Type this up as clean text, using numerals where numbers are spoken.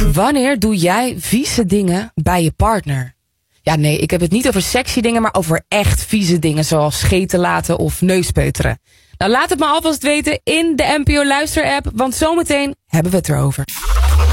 Wanneer doe jij vieze dingen bij je partner? Ja, nee, ik heb het niet over sexy dingen, maar over echt vieze dingen, zoals scheten laten of neuspeuteren. Nou, laat het me alvast weten in de NPO Luister-app, want zometeen hebben we het erover.